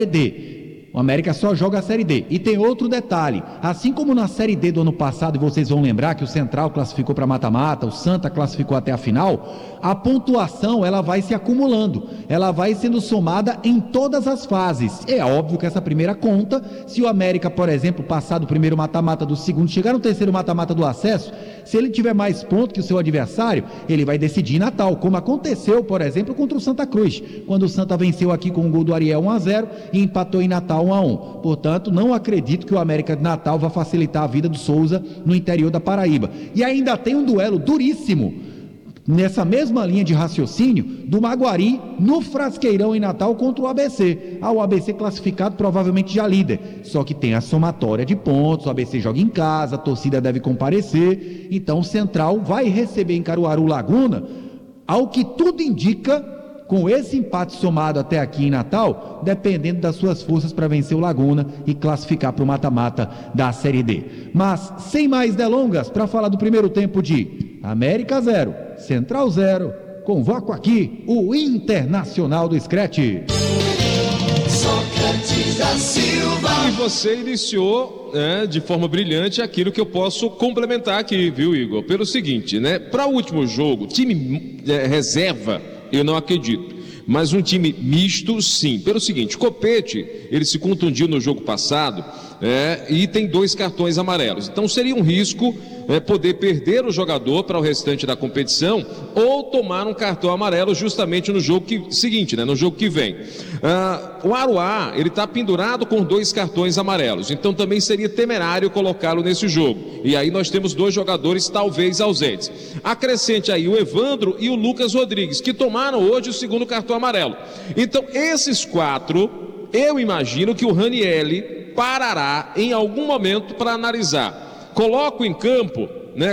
D. O América só joga a Série D. E tem outro detalhe, assim como na Série D do ano passado, e vocês vão lembrar que o Central classificou para mata-mata, o Santa classificou até a final, a pontuação ela vai se acumulando, ela vai sendo somada em todas as fases. É óbvio que essa primeira conta, se o América, por exemplo, passar do primeiro mata-mata, do segundo, chegar no terceiro mata-mata do acesso, se ele tiver mais pontos que o seu adversário, ele vai decidir em Natal, como aconteceu, por exemplo, contra o Santa Cruz, quando o Santa venceu aqui com o gol do Ariel 1-0 e empatou em Natal 1-1. Portanto, não acredito que o América de Natal vá facilitar a vida do Souza no interior da Paraíba. E ainda tem um duelo duríssimo, nessa mesma linha de raciocínio, do Maguari no Frasqueirão em Natal contra o ABC. O ABC classificado provavelmente já líder, só que tem a somatória de pontos, o ABC joga em casa, a torcida deve comparecer, então o Central vai receber em Caruaru Laguna, ao que tudo indica, com esse empate somado até aqui em Natal, dependendo das suas forças para vencer o Laguna e classificar para o mata-mata da Série D. Mas, sem mais delongas, para falar do primeiro tempo de América 0, Central 0, convoco aqui o Internacional do Screte. Sócrates da Silva. E você iniciou, de forma brilhante aquilo que eu posso complementar aqui, viu, Igor? Pelo seguinte, para o último jogo, time reserva, eu não acredito, mas um time misto, sim. Pelo seguinte, Copete, ele se contundiu no jogo passado, e tem 2 cartões amarelos, então seria um risco poder perder o jogador para o restante da competição ou tomar um cartão amarelo justamente no jogo seguinte, no jogo que vem. O Aruá, ele está pendurado com 2 cartões amarelos, então também seria temerário colocá-lo nesse jogo, e aí nós temos 2 jogadores talvez ausentes. Acrescente aí o Evandro e o Lucas Rodrigues, que tomaram hoje o 2º cartão amarelo. Então esses 4, eu imagino que o Ranieri parará em algum momento para analisar. Coloco em campo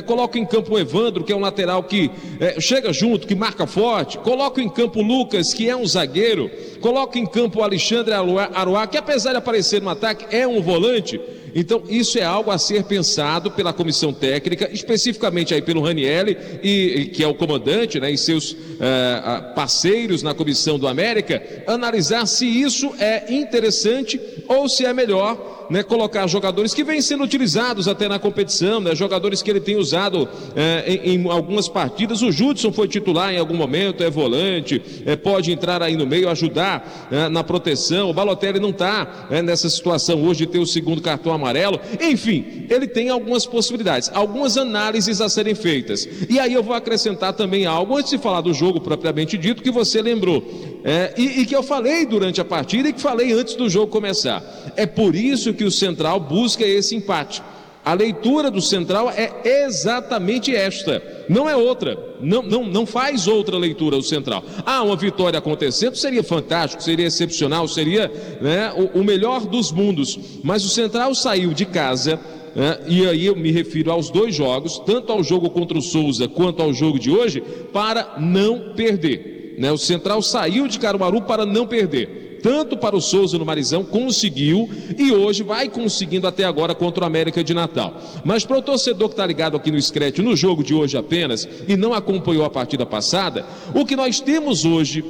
o Evandro, que é um lateral que chega junto, que marca forte. Coloco em campo o Lucas, que é um zagueiro. Coloco em campo o Alexandre Aruá, que apesar de aparecer no ataque, é um volante. Então isso é algo a ser pensado pela comissão técnica, especificamente aí pelo Ranieri, que é o comandante, e seus parceiros na comissão do América, analisar se isso é interessante ou se é melhor colocar jogadores que vêm sendo utilizados até na competição, jogadores que ele tem usado em algumas partidas. O Judson foi titular em algum momento, é volante, pode entrar aí no meio, ajudar na proteção. O Balotelli não está nessa situação hoje de ter o 2º cartão amarelo. Enfim, ele tem algumas possibilidades, algumas análises a serem feitas. E aí eu vou acrescentar também algo, antes de falar do jogo propriamente dito, que você lembrou, e que eu falei durante a partida e que falei antes do jogo começar. É por isso que o Central busca esse empate. A leitura do Central é exatamente esta, não é outra, não faz outra leitura o Central. Uma vitória acontecendo seria fantástico, seria excepcional, seria o melhor dos mundos, mas o Central saiu de casa, e aí eu me refiro aos 2 jogos, tanto ao jogo contra o Souza quanto ao jogo de hoje, para não perder. O Central saiu de Caruaru para não perder. Tanto para o Souza no Marizão, conseguiu, e hoje vai conseguindo até agora contra o América de Natal. Mas para o torcedor que está ligado aqui no Screte, no jogo de hoje apenas, e não acompanhou a partida passada, o que nós temos hoje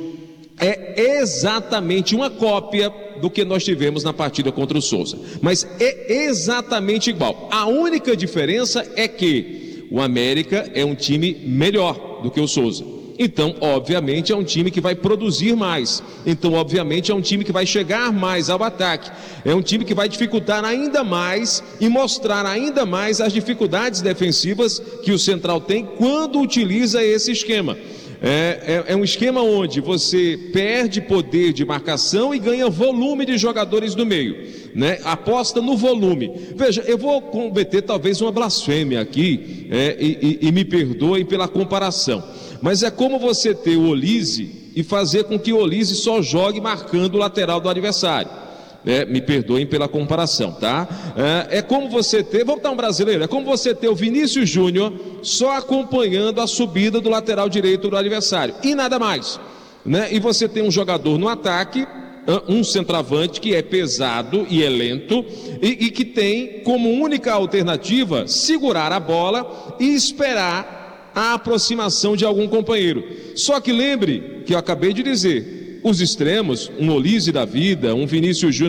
é exatamente uma cópia do que nós tivemos na partida contra o Souza. Mas é exatamente igual. A única diferença é que o América é um time melhor do que o Souza. Então, obviamente, é um time que vai produzir mais. Então, obviamente, é um time que vai chegar mais ao ataque. É um time que vai dificultar ainda mais e mostrar ainda mais as dificuldades defensivas que o Central tem quando utiliza esse esquema. É um esquema onde você perde poder de marcação e ganha volume de jogadores no meio, aposta no volume. Veja, eu vou cometer talvez uma blasfêmia aqui, e me perdoem pela comparação, mas é como você ter o Olise e fazer com que o Olise só jogue marcando o lateral do adversário. Me perdoem pela comparação, tá? É como você ter, vamos dar um brasileiro, é como você ter o Vinícius Júnior só acompanhando a subida do lateral direito do adversário, e nada mais, E você tem um jogador no ataque, um centroavante que é pesado e é lento, e que tem como única alternativa segurar a bola e esperar a aproximação de algum companheiro. Só que lembre que eu acabei de dizer, os extremos, um Olise da vida, um Vinícius Júnior